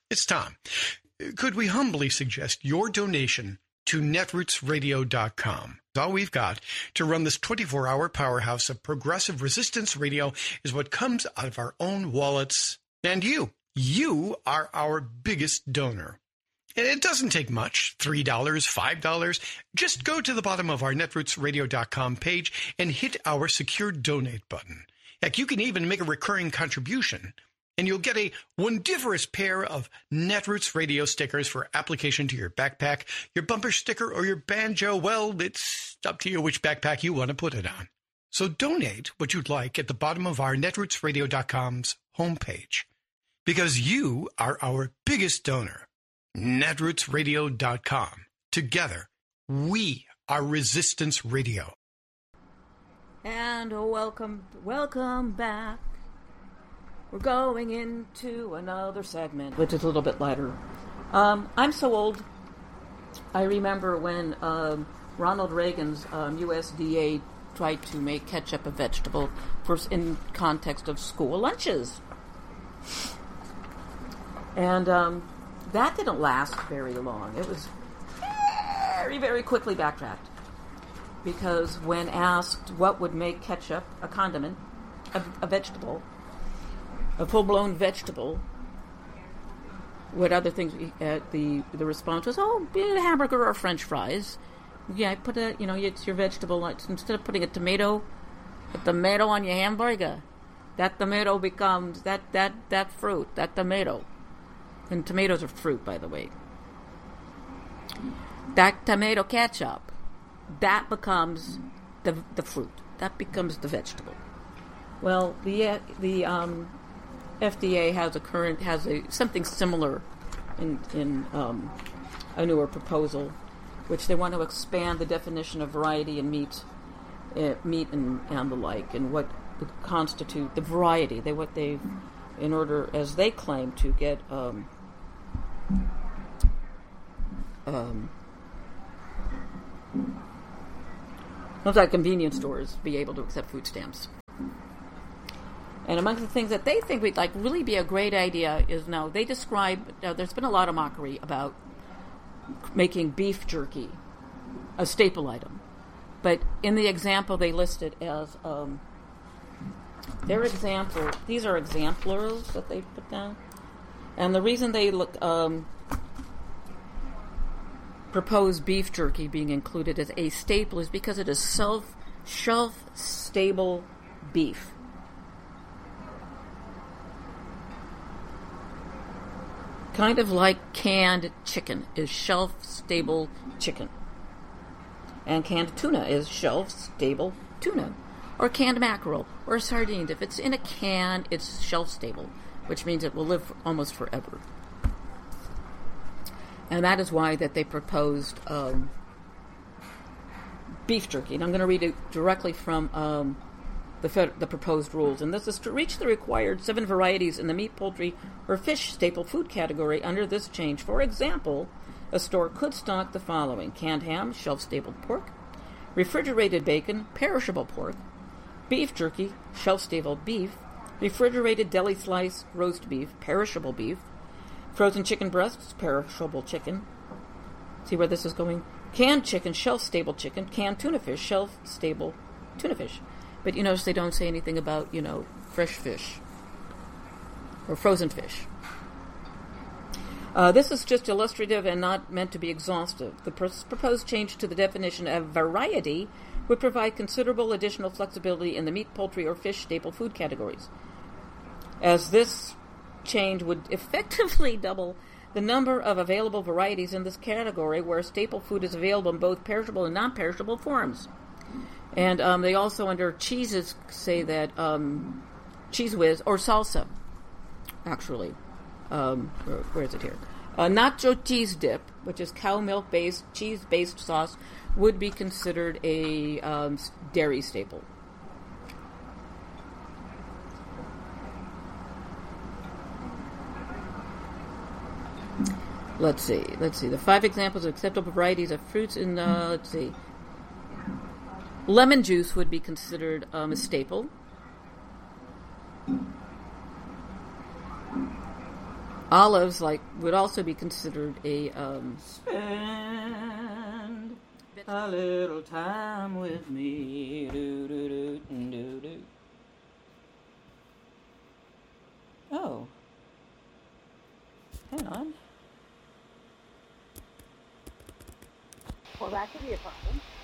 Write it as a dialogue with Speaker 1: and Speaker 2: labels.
Speaker 1: It's Tom. Could we humbly suggest your donation to netrootsradio.com? All we've got to run this 24-hour powerhouse of progressive resistance radio is what comes out of our own wallets. And you are our biggest donor. And it doesn't take much, $3, $5. Just go to the bottom of our netrootsradio.com page and hit our secure donate button. Heck, you can even make a recurring contribution, and you'll get a wondiferous pair of Netroots radio stickers for application to your backpack, your bumper sticker, or your banjo. Well, it's up to you which backpack you want to put it on. So donate what you'd like at the bottom of our netrootsradio.com's homepage, because you are our biggest donor. netrootsradio.com. Together, we are Resistance Radio.
Speaker 2: And welcome back. We're going into another segment, which is a little bit lighter. I'm so old. I remember when Ronald Reagan's USDA tried to make ketchup a vegetable in context of school lunches. And that didn't last very long. It was very, very quickly backtracked. Because when asked what would make ketchup a condiment, a vegetable, a full-blown vegetable, what other things, the response was, a hamburger or French fries. Yeah, put it's your vegetable. Instead of putting a tomato on your hamburger, that tomato becomes, that fruit, that tomato. And tomatoes are fruit, by the way. That tomato ketchup, that becomes the fruit. That becomes the vegetable. Well, the FDA has something similar in a newer proposal, which they want to expand the definition of variety in meat and the like, and what would constitute the variety. In order, as they claim, to get looks like convenience stores be able to accept food stamps. And among the things that they think would really be a great idea is they describe, there's been a lot of mockery about making beef jerky a staple item. But in the example they listed as these are exemplars that they put down. And the reason they propose beef jerky being included as a staple is because it is shelf-stable beef. Kind of like canned chicken is shelf-stable chicken. And canned tuna is shelf-stable tuna. Or canned mackerel, or sardines. If it's in a can, it's shelf-stable, which means it will live almost forever. And that is why that they proposed beef jerky. And I'm going to read it directly from the proposed rules. And this is to reach the required 7 varieties in the meat, poultry, or fish staple food category under this change. For example, a store could stock the following: canned ham, shelf-stable pork, refrigerated bacon, perishable pork, beef jerky, shelf-stable beef, refrigerated deli slice, roast beef, perishable beef, frozen chicken breasts, perishable chicken. See where this is going? Canned chicken, shelf-stable chicken, canned tuna fish, shelf-stable tuna fish. But you notice they don't say anything about, fresh fish or frozen fish. This is just illustrative and not meant to be exhaustive. The proposed change to the definition of variety would provide considerable additional flexibility in the meat, poultry, or fish staple food categories, as this change would effectively double the number of available varieties in this category, where staple food is available in both perishable and non-perishable forms. And they also, under cheeses, say that Cheese Whiz, or salsa, actually, where is it here? Nacho cheese dip, which is cow milk-based, cheese-based sauce, would be considered a dairy staple. Let's see. The 5 examples of acceptable varieties of fruits in, lemon juice would be considered a staple. Olives, like, would also be considered a spend a little time with me. Do, do, do, do, do. Oh. Hang on.
Speaker 3: Well, that could be a problem.